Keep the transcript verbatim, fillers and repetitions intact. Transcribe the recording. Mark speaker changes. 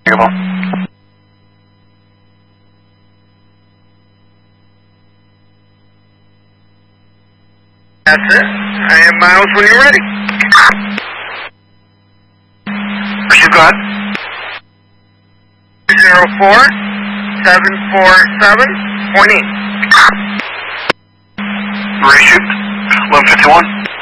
Speaker 1: Careful.
Speaker 2: That's it. I am Miles when you're ready.
Speaker 1: Pursuit, go ahead.
Speaker 2: zero four seven four seven point eight.
Speaker 1: Ready to shoot. eleven fifty-one.